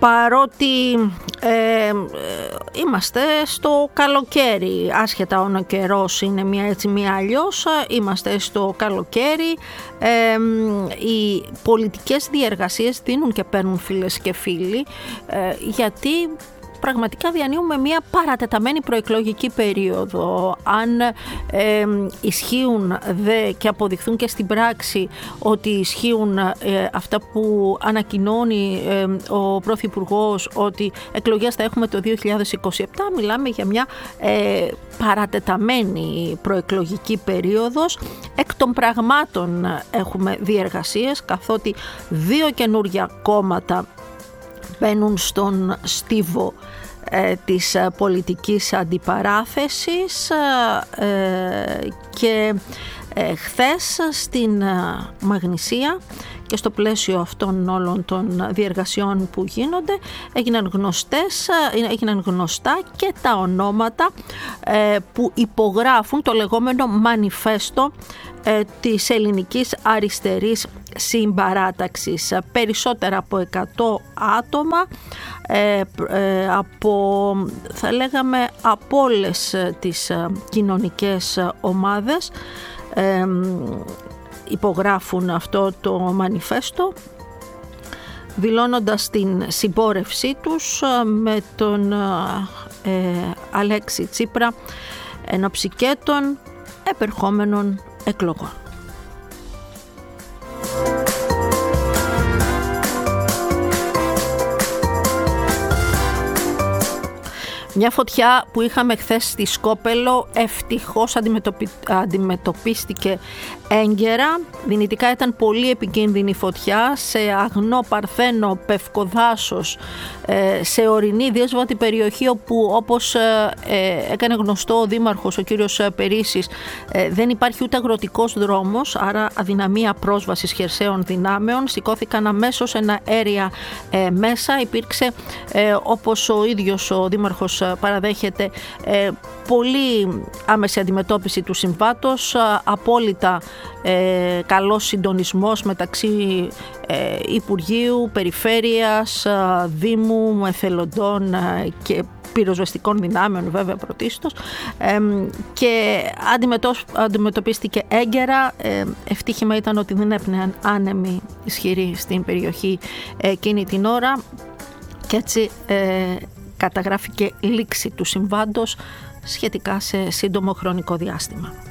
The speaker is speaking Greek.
Παρότι είμαστε στο καλοκαίρι, άσχετα ο καιρός είναι μία έτσι μία αλλιώς, είμαστε στο καλοκαίρι, οι πολιτικές διεργασίες δίνουν και παίρνουν, φίλες και φίλοι, γιατί πραγματικά διανύουμε μια παρατεταμένη προεκλογική περίοδο. Αν ισχύουν δε και αποδειχθούν και στην πράξη ότι ισχύουν αυτά που ανακοινώνει ο Πρωθυπουργός, ότι εκλογές θα έχουμε το 2027, μιλάμε για μια παρατεταμένη προεκλογική περίοδος. Εκ των πραγμάτων έχουμε διεργασίες, καθότι 2 καινούργια κόμματα μπαίνουν στον στίβο της πολιτικής αντιπαράθεσης και χθες στην Μαγνησία και στο πλαίσιο αυτών όλων των διεργασιών που γίνονται έγιναν γνωστά και τα ονόματα που υπογράφουν το λεγόμενο μανιφέστο της ελληνικής αριστερής συμπαράταξης. Περισσότερα από 100 άτομα θα λέγαμε από όλες τις κοινωνικές ομάδες υπογράφουν αυτό το μανιφέστο, δηλώνοντας την συμπόρευσή τους με τον Αλέξη Τσίπρα εν ώψη και των επερχόμενων εκλογών. Μια φωτιά που είχαμε χθες στη Σκόπελο ευτυχώς αντιμετωπίστηκε έγκαιρα. Δυνητικά ήταν πολύ επικίνδυνη φωτιά σε αγνό παρθένο πευκοδάσος, σε ορεινή δύσβατη περιοχή, όπου όπως έκανε γνωστό ο Δήμαρχος, ο κύριος Περίσης, δεν υπάρχει ούτε αγροτικός δρόμος, άρα αδυναμία πρόσβασης χερσαίων δυνάμεων. Σηκώθηκαν αμέσως ένα αέρια μέσα. Υπήρξε, όπως ο ίδιος ο Δήμαρχος παραδέχεται, πολύ άμεση αντιμετώπιση του συμβάτος, απόλυτα καλός συντονισμός μεταξύ Υπουργείου, Περιφέρειας, Δήμου, εθελοντών και πυροσβεστικών δυνάμεων βέβαια πρωτίστως, και αντιμετωπίστηκε έγκαιρα. Ευτύχημα ήταν ότι δεν έπνεαν άνεμοι ισχυροί στην περιοχή εκείνη την ώρα και έτσι καταγράφηκε λήξη του συμβάντος σχετικά σε σύντομο χρονικό διάστημα.